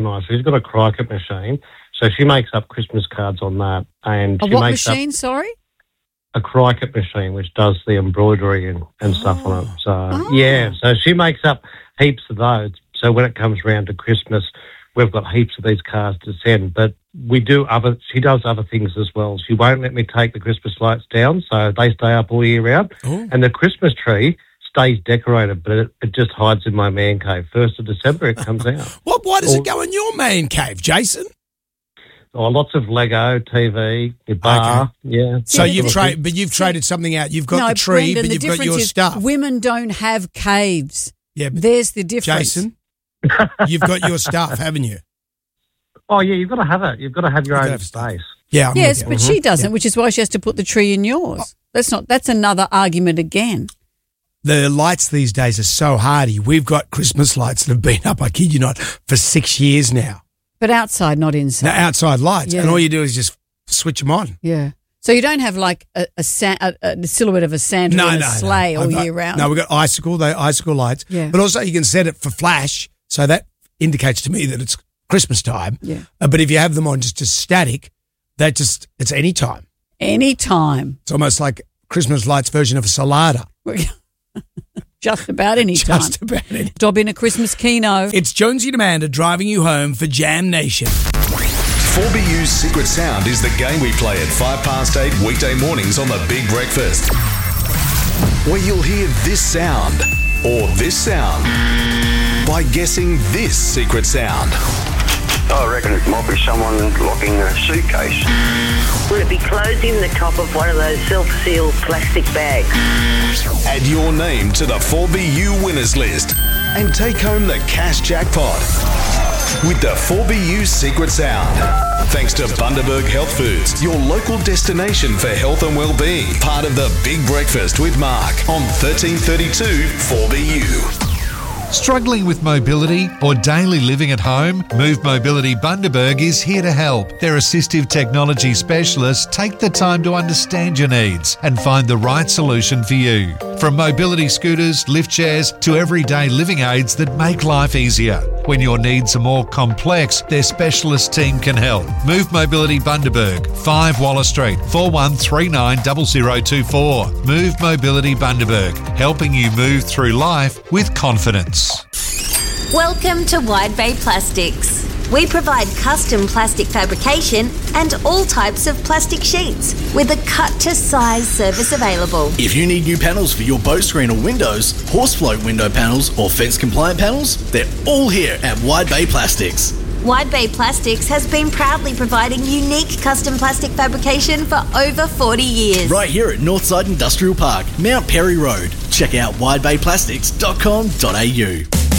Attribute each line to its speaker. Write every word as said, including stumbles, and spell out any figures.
Speaker 1: Nice. She's got a Cricut machine, so she makes up Christmas cards on that. And
Speaker 2: A
Speaker 1: she
Speaker 2: what
Speaker 1: makes
Speaker 2: machine,
Speaker 1: up
Speaker 2: sorry?
Speaker 1: a Cricut machine, which does the embroidery and, and
Speaker 2: Oh.
Speaker 1: stuff on it. So,
Speaker 2: Oh.
Speaker 1: yeah, so she makes up heaps of those. So when it comes around to Christmas, we've got heaps of these cards to send. But we do other, she does other things as well. She won't let me take the Christmas lights down, so they stay up all year round.
Speaker 3: Oh.
Speaker 1: And the Christmas tree stays decorated, but it, it just hides in my man cave. First of December, it comes out.
Speaker 3: What? Why does
Speaker 1: Or-
Speaker 3: it go in your man cave, Jason?
Speaker 1: Oh, lots of Lego, T V, your bar, yeah.
Speaker 3: So
Speaker 2: Yeah,
Speaker 3: you've
Speaker 2: the-
Speaker 3: traded, but you've traded something out. You've got
Speaker 2: no,
Speaker 3: the tree,
Speaker 2: Brendan,
Speaker 3: but
Speaker 2: the
Speaker 3: you've got
Speaker 2: difference
Speaker 3: your
Speaker 2: is
Speaker 3: stuff.
Speaker 2: Women don't have caves.
Speaker 3: Yeah, but
Speaker 2: There's the difference.
Speaker 3: Jason, you've got your stuff, haven't you?
Speaker 1: Oh, yeah, you've got to have it. You've got to have your
Speaker 3: You've got
Speaker 1: own
Speaker 3: to have stuff.
Speaker 1: space.
Speaker 3: Yeah. I'm
Speaker 2: Yes,
Speaker 3: with
Speaker 2: but
Speaker 3: you.
Speaker 2: she doesn't, which is why she has to put the tree in yours. That's not. That's another argument again.
Speaker 3: The lights these days are so hardy. We've got Christmas lights that have been up, I kid you not, for six years now.
Speaker 2: But outside, not inside.
Speaker 3: Now, outside lights.
Speaker 2: Yeah.
Speaker 3: And all you do is just switch them on.
Speaker 2: Yeah. So you don't have like a, a, sa- a, a silhouette of a Santa
Speaker 3: No,
Speaker 2: in a
Speaker 3: no,
Speaker 2: sleigh
Speaker 3: no.
Speaker 2: all
Speaker 3: I've-
Speaker 2: year round.
Speaker 3: No, we've got icicle, they icicle lights.
Speaker 2: Yeah.
Speaker 3: But also you can set it for flash, so that indicates to me that it's Christmas time.
Speaker 2: Yeah.
Speaker 3: Uh, but if you have them on just, just static, that just, it's any time.
Speaker 2: Anytime.
Speaker 3: It's almost like Christmas lights version of a Salada.
Speaker 2: Just about any time.
Speaker 3: Just about any.
Speaker 2: Dob in a Christmas keno.
Speaker 3: It's Jonesy and Amanda driving you home for Jam Nation.
Speaker 4: four B U's Secret Sound is the game we play at five past eight weekday mornings on The Big Breakfast, where you'll hear this sound or this sound by guessing this secret sound.
Speaker 5: I reckon it might be someone locking a suitcase.
Speaker 6: Would it be closing the top of one of those self-sealed plastic bags?
Speaker 4: Add your name to the four B U winners list and take home the cash jackpot with the four B U Secret Sound. Thanks to Bundaberg Health Foods, your local destination for health and well-being. Part of the Big Breakfast with Mark on thirteen thirty-two four B U.
Speaker 7: Struggling with mobility or daily living at home? Move Mobility Bundaberg is here to help. Their assistive technology specialists take the time to understand your needs and find the right solution for you. From mobility scooters, lift chairs to everyday living aids that make life easier. When your needs are more complex, their specialist team can help. Move Mobility Bundaberg, five Waller Street, four one three nine zero zero two four. Move Mobility Bundaberg, helping you move through life with confidence.
Speaker 8: Welcome to Wide Bay Plastics. We provide custom plastic fabrication and all types of plastic sheets with a cut-to-size service available.
Speaker 9: If you need new panels for your boat screen or windows, horse float window panels or fence-compliant panels, they're all here at Wide Bay Plastics.
Speaker 8: Wide Bay Plastics has been proudly providing unique custom plastic fabrication for over forty years.
Speaker 9: Right here at Northside Industrial Park, Mount Perry Road. Check out wide bay plastics dot com dot a u.